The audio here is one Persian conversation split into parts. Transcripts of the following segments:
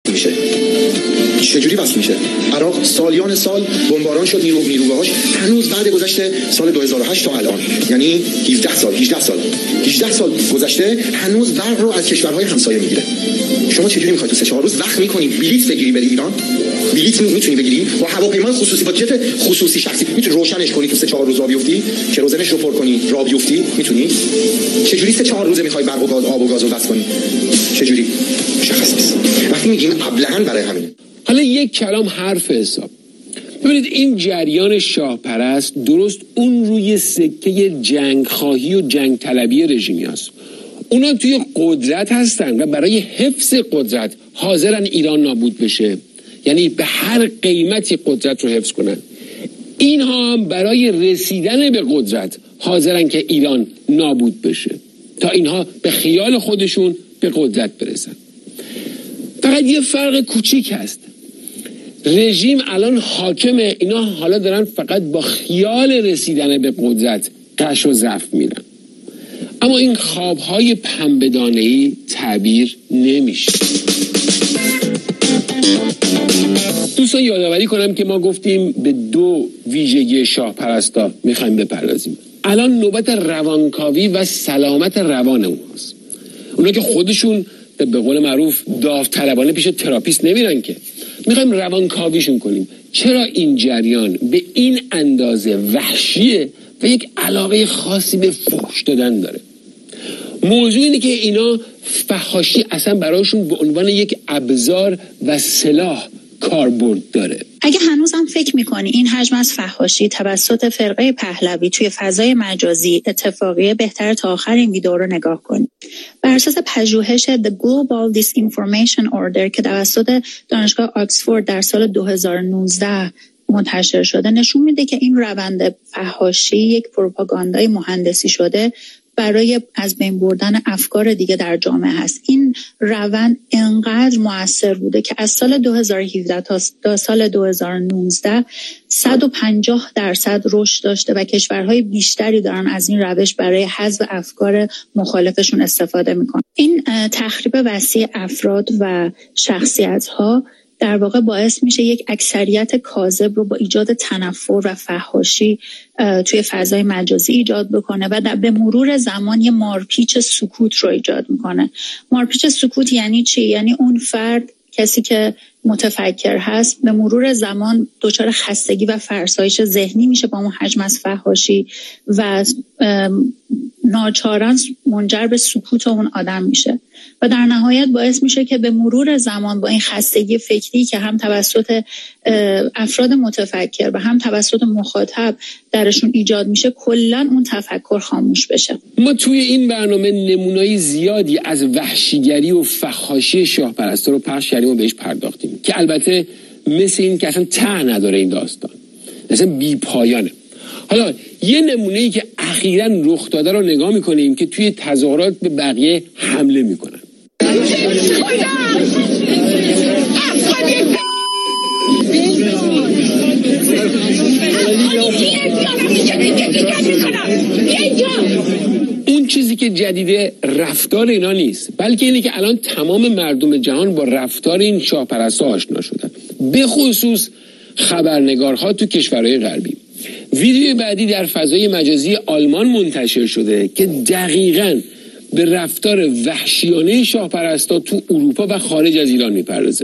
میشه. چجوری وصل میشه؟ عراق سالیان سال بمباران شد، نیروهاش هنوز بعد گذشته سال 2008 تا الان، یعنی 18 سال گذشته، هنوز برق رو از کشورهای همسایه میگیره. شما چجوری میخواید تو 3-4 روز وقت میکنی بلیط بگیری بری ایران؟ بلیط میتونی بگیری با هواپیمای خصوصی، با جت خصوصی شخصی میتونی روشنش کنی، تو 3-4 روز راه بیفتی، کروزنش رو پر کنی راه بیفتی؟ میتونی؟ چجوری 3-4 روزه میخوای برق و گاز، آب و گاز رو وصل کنی؟ چجوری؟ مشخص نیست. وقتی میگیم ابلهن برای همین. حالا یک کلام حرف حساب. ببینید این جریان شاه پرست درست اون روی سکه جنگ خواهی و جنگ طلبی رژیمی هست. اونا توی قدرت هستن و برای حفظ قدرت حاضرن ایران نابود بشه، یعنی به هر قیمتی قدرت رو حفظ کنن. اینها هم برای رسیدن به قدرت حاضرن که ایران نابود بشه تا اینها به خیال خودشون به قدرت برسن. فقط یه فرق کوچیک هست. رژیم الان حاکمه، اینا حالا دارن فقط با خیال رسیدن به قدرت قش و ضعف میرن. اما این خوابهای پنبه‌دانه‌ای تعبیر نمیشه. دوستان یادآوری کنم که ما گفتیم به 2 ویژگی شاه پرستا میخوایم بپردازیم. الان نوبت روانکاوی و سلامت روان اونهاست. اونا که خودشون به قول معروف داوطلبانه پیش تراپیست نمیرن که، میخوایم روانکاویشون کنیم. چرا این جریان به این اندازه وحشیه و یک علاقه خاصی به فحش دادن داره؟ موضوع اینه که اینا فحاشی اصلا براشون به عنوان یک ابزار و سلاح کاربرد داره. اگه هنوزم فکر میکنی این حجم از فحاشی توسط فرقه پهلوی توی فضای مجازی اتفاقیه، بهتر تا آخر این ویدیو رو نگاه کنی. بر اساس پژوهش The Global Disinformation Order که توسط دانشگاه آکسفورد در سال 2019 منتشر شده، نشون میده که این روند فحاشی یک پروپاگاندای مهندسی شده برای از بین بردن افکار دیگه در جامعه هست. این روند انقدر مؤثر بوده که از سال 2017 تا سال 2019 150% رشد داشته و کشورهای بیشتری دارن از این روش برای حذف افکار مخالفشون استفاده میکنن. این تخریب وسیع افراد و شخصیت‌ها در واقع باعث میشه یک اکثریت کاذب رو با ایجاد تنفر و فحاشی توی فضای مجازی ایجاد بکنه و به مرور زمان یه مارپیچ سکوت رو ایجاد میکنه. مارپیچ سکوت یعنی چی؟ یعنی اون فرد، کسی که متفکر هست، به مرور زمان دچار خستگی و فرسایش ذهنی میشه با اون حجم از فحاشی و ناچارن منجر به سکوت اون آدم میشه و در نهایت باعث میشه که به مرور زمان با این خستگی فکری که هم توسط افراد متفکر و هم توسط مخاطب درشون ایجاد میشه، کلا اون تفکر خاموش بشه. ما توی این برنامه نمونه‌ای زیادی از وحشیگری و فحاشی شاه پرستا رو پخش کردیم و بهش پرداختیم که البته مثل این که اصلا ته نداره این داستان، اصلا بی پایانه. حالا یه نمونه‌ای که اخیراً رخ داده رو نگاه می‌کنیم که توی تظاهرات به بقیه حمله می‌کنن. اون چیزی که جدیده رفتار اینا نیست، بلکه اینه که الان تمام مردم جهان با رفتار این شاه پرستا آشنا شدن، به خصوص خبرنگارها تو کشورهای غربی. ویدیو بعدی در فضای مجازی آلمان منتشر شده که دقیقاً به رفتار وحشیانه شاه پرستا تو اروپا و خارج از ایران میپردازه.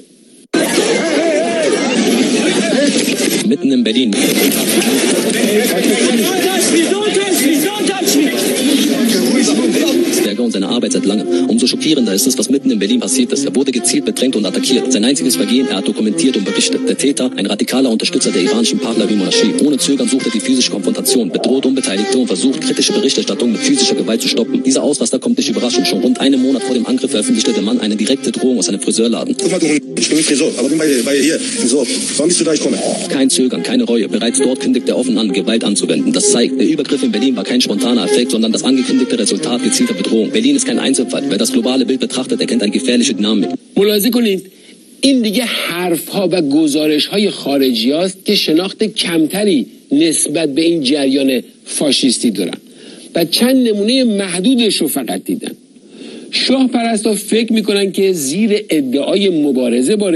mitten in Berlin. Und seine Arbeit seit langem. Umso schockierender ist es, was mitten in Berlin passiert ist. Er wurde gezielt bedrängt und attackiert. Sein einziges Vergehen, er hat dokumentiert und berichtet. Der Täter, ein radikaler Unterstützer der iranischen Pahlavi-Monarchie. Ohne Zögern sucht er die physische Konfrontation, bedroht Unbeteiligte und versucht, kritische Berichterstattung mit physischer Gewalt zu stoppen. Dieser Ausraster kommt nicht überraschend. Schon rund einen Monat vor dem Angriff veröffentlichte der Mann eine direkte Drohung aus einem Friseurladen. Kein Zögern, keine Reue. Bereits dort kündigt er offen an, Gewalt anzuwenden. Das zeigt, der Übergriff in Berlin war kein spontaner Effekt, sondern das angekündigte Resultat gezielter Bedrohung. Berlin ist kein Einzelfall. Wer das globale Bild betrachtet, erkennt eine gefährliche Dynamik. ملاحظه کنید این دیگه حرف‌ها و گزارش‌های خارجی هاست که شناخت کمتری نسبت به این جریان فاشیستی دارن و چند نمونه محدودش رو فقط دیدن. شاه پرستا فکر میکنن که زیر ادعای مبارزه با